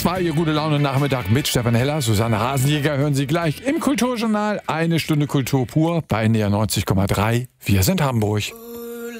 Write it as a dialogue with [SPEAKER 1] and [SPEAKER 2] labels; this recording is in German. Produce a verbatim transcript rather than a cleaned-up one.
[SPEAKER 1] war Ihr Gute-Laune-Nachmittag mit Stefan Heller. Susanne Hasenjäger hören Sie gleich im Kulturjournal. Eine Stunde Kultur pur bei N D R neunzig Komma drei. Wir sind Hamburg.